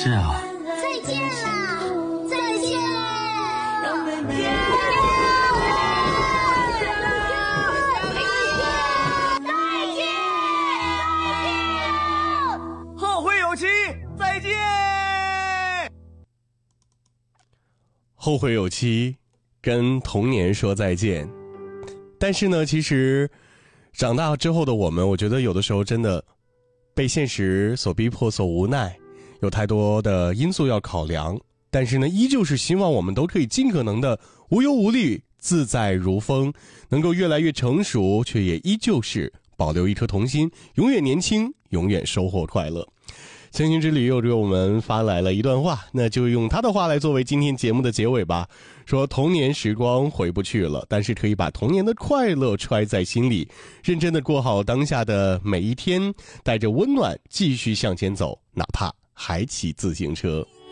是啊。 再见了，再见。 后会有期，再见。 后会有期，跟童年说再见。但是呢，其实长大之后的我们，我觉得有的时候真的被现实所逼迫、所无奈，有太多的因素要考量。但是呢，依旧是希望我们都可以尽可能的无忧无虑、自在如风，能够越来越成熟，却也依旧是保留一颗童心，永远年轻，永远收获快乐。星星之旅又给我们发来了一段话，那就用他的话来作为今天节目的结尾吧。说童年时光回不去了，但是可以把童年的快乐揣在心里，认真的过好当下的每一天，带着温暖继续向前走，哪怕还骑自行车。